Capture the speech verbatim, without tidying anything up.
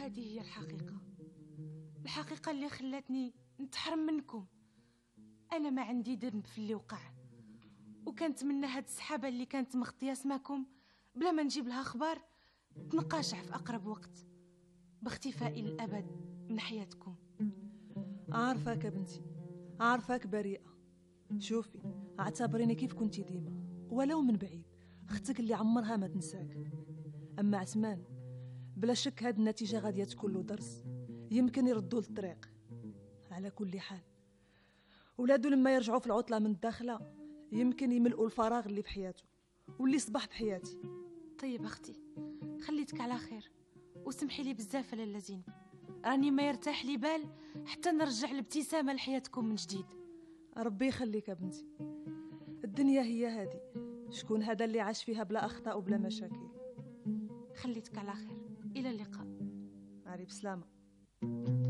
وهذه هي الحقيقة، الحقيقة اللي خلتني نتحرم منكم. أنا ما عندي ذنب في اللي وقع، وكنتمنى هاد السحابة اللي كانت مغطية سماكم بلا ما نجيب لها أخبار تنقاشع في أقرب وقت باختفائي الأبد من حياتكم. عارفاك يا بنتي، عارفاك بريئة. شوفي، اعتبريني كيف كنتي ديما، ولو من بعيد، اختك اللي عمرها ما تنساك. اما عثمان بلا شك هاد النتيجة غادية تكون له درس، يمكن يردوا للطريق. على كل حال ولادو لما يرجعوا في العطلة من الداخلة يمكن يملؤوا الفراغ اللي في حياته واللي صبح بحياتي. طيب اختي، خليتك على خير، وسمحي لي بزاف لاله زينب، راني ما يرتاح لي بال حتى نرجع الابتسامة لحياتكم من جديد. ربي يخليك يا بنتي، الدنيا هي هذه، شكون هذا اللي عاش فيها بلا أخطاء وبلا مشاكل؟ خليتك على خير، إلى اللقاء. عاري بسلامة.